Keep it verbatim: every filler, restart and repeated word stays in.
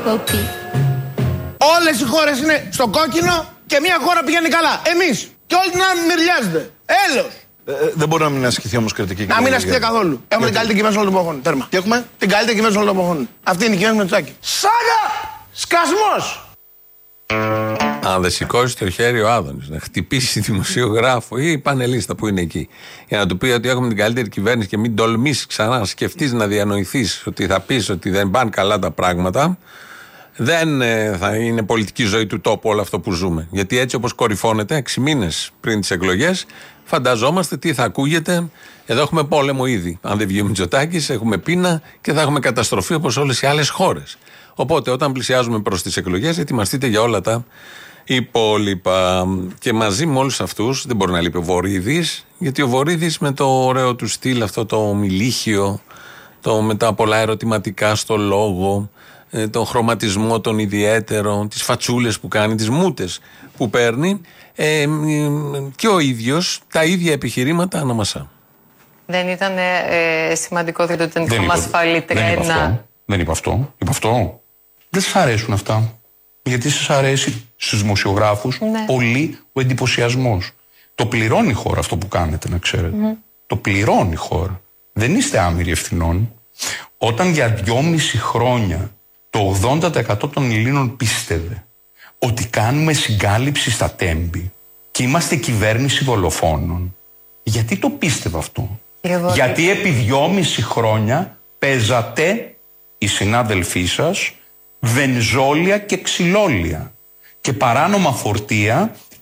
διακοπή. Όλες οι χώρες είναι στο κόκκινο και μια χώρα πηγαίνει καλά. Εμείς. Και όλοι να μυριάζετε. Έλεος. Ε, δεν μπορεί να μην ασκηθεί όμως κριτική. Να μην ασκηθεί καθόλου. Έχουμε την καλύτερη κυβέρνηση όλων των εποχών. Τέρμα. Τι έχουμε? Την καλύτερη κυβέρνηση όλων των εποχών. Αυτή είναι η κυβέρνηση Μητσοτάκη. Σάγα! Σκασμός! Αν δεν σηκώσει το χέρι ο Άδωνης να χτυπήσει δημοσιογράφο ή πανελίστα που είναι εκεί, για να του πει ότι έχουμε την καλύτερη κυβέρνηση και μην τολμήσει ξανά να σκεφτείς να διανοηθείς ότι θα πεις ότι δεν πάνε καλά τα πράγματα, δεν ε, θα είναι πολιτική ζωή του τόπου όλο αυτό που ζούμε. Γιατί έτσι όπως κορυφώνεται, έξι μήνες πριν τις εκλογές, φανταζόμαστε τι θα ακούγεται. Εδώ έχουμε πόλεμο ήδη. Αν δεν βγει ο Μητσοτάκης, έχουμε πείνα και θα έχουμε καταστροφή όπως όλες οι άλλες χώρες. Οπότε, όταν πλησιάζουμε προς τις εκλογές, ετοιμαστείτε για όλα τα υπόλοιπα. Και μαζί με όλους αυτούς, δεν μπορεί να λείπει ο Βορίδης, γιατί ο Βορίδης με το ωραίο του στυλ, αυτό το μιλίχιο, το με τα πολλά ερωτηματικά στο λόγο, τον χρωματισμό τον ιδιαίτερο, τις φατσούλες που κάνει, τις μούτες που παίρνει, ε, και ο ίδιος τα ίδια επιχειρήματα αναμασά. Δεν ήταν ε, σημαντικό διότι δεν είχαμε ασφαλή τρένα. Δεν είπα αυτό. Είπα αυτό. Δεν σας αρέσουν αυτά. Γιατί σας αρέσει στους δημοσιογράφους ναι. πολύ ο εντυπωσιασμός. Το πληρώνει η χώρα αυτό που κάνετε, να ξέρετε. Mm. Το πληρώνει η χώρα. Δεν είστε άμυροι ευθυνών. Όταν για δυόμιση χρόνια το ογδόντα τοις εκατό των Ελλήνων πίστευε ότι κάνουμε συγκάλυψη στα τέμπη και είμαστε κυβέρνηση δολοφόνων. Γιατί το πίστευε αυτό? Εγώ... Γιατί επί δυόμιση χρόνια παίζατε οι συνάδελφοί σας βενζόλια και ξυλόλια και παράνομα φορτία